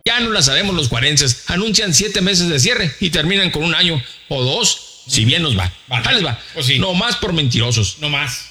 Ya no la sabemos los cuarenses. Anuncian 7 meses de cierre y terminan con 1 año o 2, si bien nos va. Ahí les va. Pues sí. No más por mentirosos. No más.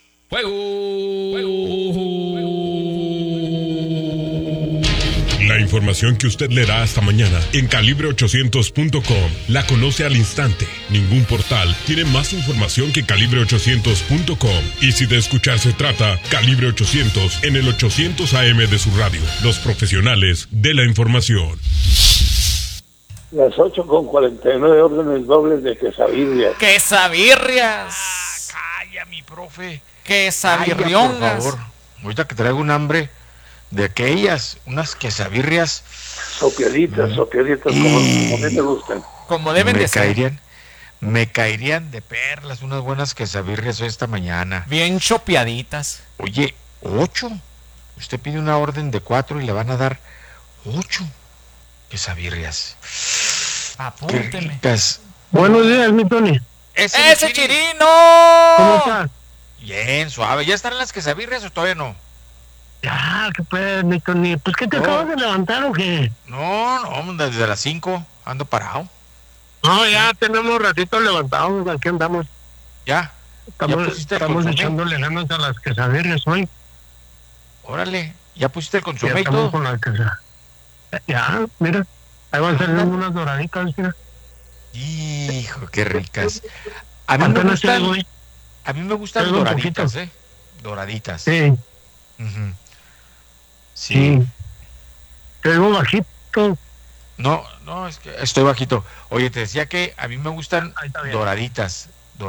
La información que usted leerá hasta mañana en calibre800.com la conoce al instante. Ningún portal tiene más información que calibre800.com. Y si de escuchar se trata, Calibre 800 en el 800 AM de su radio. Los profesionales de la información. Las 8:49 órdenes dobles de quesabirrias. ¡Quesabirrias! Calla, mi profe. ¡Quesabirriongas! Por favor. Ahorita que traigo un hambre de aquellas, unas quesabirrias. Sopiaditas, como a mí me gustan. Como deben de ser. Me caerían de perlas unas buenas quesabirrias esta mañana. Bien chopeaditas. Oye, 8. Usted pide una orden de 4 y le van a dar 8 quesabirrias. Apúnteme. Buenos días, mi Tony. ¡Ese Chirino! ¿Cómo estás? Bien, suave. ¿Ya están las quesabirrias o todavía no? Ya, ¿qué puedes, mi Tony? Pues, ¿qué te acabas de levantar o qué? No, desde las 5 ando parado. No, ya tenemos ratito levantados, aquí andamos. ¿Ya? Estamos echándole ganas a las quesadillas hoy. Órale, ¿ya pusiste el Ya consomé y estamos todo? con las quesadillas. Ya, mira, ahí van a salir unas doraditas, mira. Hijo, qué ricas. A mí Apenas te digo, me gustan Traigo un doraditas, poquito. Doraditas. Sí, Ujú. sí. Te digo bajito. No, es que estoy bajito. Oye, te decía que a mí me gustan Ahí está bien. doraditas.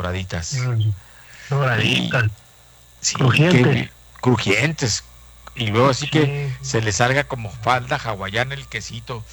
Doraditas. Sí, Crujientes. Crujientes. Y luego así Sí. que se le salga como falda hawaiana el quesito.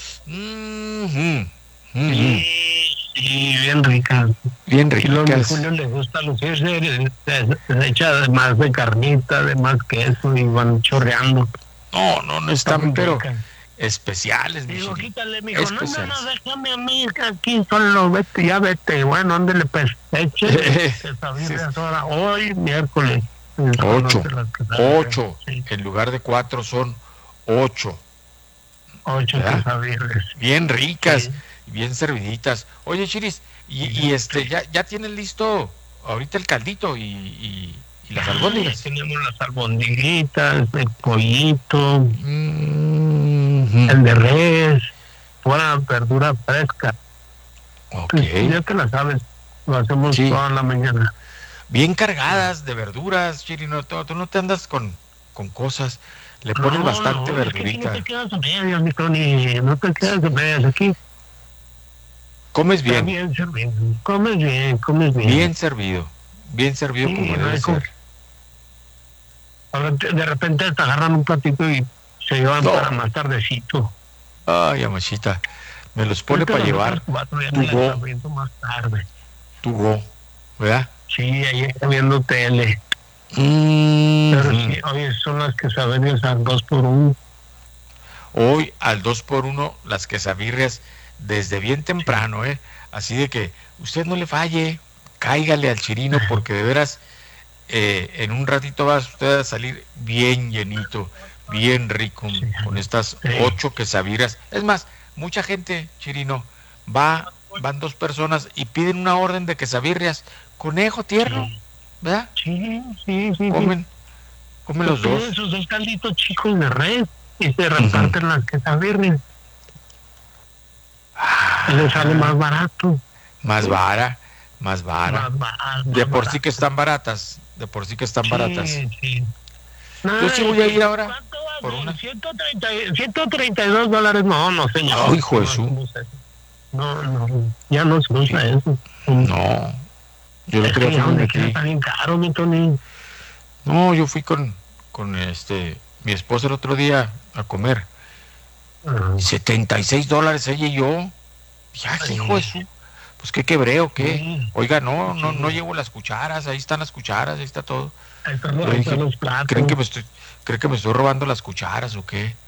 Sí, bien ricas. Bien Y luego a ricas. Julio le gusta lucirse, se echa más de carnita, de más queso y van chorreando. No están, muy pero ricas. especiales, mi Digo, Chiri. quítale, mijo, Especiales. no, déjame a mí, aquí solo, vete. Bueno, ándele, pues, eche quesadillas ahora, hoy, miércoles. 8. Sí, En lugar de 4 son 8. 8 ¿verdad? quesadillas. Bien ricas, Sí. bien serviditas. Oye, Chiris, y ya tienen listo ahorita el caldito y las albóndigas. Tenemos las albondiguitas, el pollito, Mm-hmm. el de res, pura verdura fresca. Ok. Pues, ya te la sabes, lo hacemos Sí. toda la mañana. Bien cargadas de verduras, Chirino. Tú no te andas con cosas. Le pones bastante verdurita. No te quedas a medias, mi Tony, no te quedas a medias. Aquí Comes está bien, bien servido. Comes bien. bien servido Sí, como no debe hay como- ser. Ahora de repente te agarran un platito y se llevan No. para más tardecito. Ay, amachita, me los pone Ahorita para las llevar otras 4 ya tu me las go. está viendo más tarde. tu go, ¿verdad? Sí, ahí está viendo tele. Mm-hmm. Pero sí, oye, son las quesadillas al 2x1. Hoy al 2x1 las quesabirrias desde bien temprano, así de que usted no le falle, cáigale al Chirino porque de veras en un ratito va usted a salir bien llenito, bien rico con estas 8 quesabirrias. Es más, mucha gente, Chirino, van 2 personas y piden una orden de quesabirrias, conejo tierno, ¿verdad? Sí. Comen los Piden 2. esos 2 calditos chicos de res y se reparten las quesadillas. Les sale más barato. Más vara. Más barato. De por sí que están baratas. Sí. Yo sí voy a ir ahora ¿Cuánto va? por una. $132. No, señor. No, hijo de su. No, ya no se usa eso. No, yo no creo que ¿Dónde aquí. está bien caro, mi Tony? No, yo fui con mi esposa el otro día a comer. $76 ella y yo. Ya, hijo de su. Pues qué quebré o qué. Sí. Oiga, no llevo las cucharas, ahí están las cucharas, ahí está todo. Ahí están Yo los dije, platos. ¿creen que me estoy robando las cucharas o qué?